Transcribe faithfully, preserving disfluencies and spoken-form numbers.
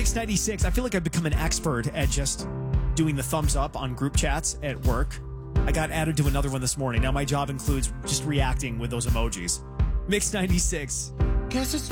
Mix ninety-six, I feel like I've become an expert at just doing the thumbs up on group chats at work. I got added to another one this morning. Now my job includes just reacting with those emojis. Mix ninety-six. Guess it's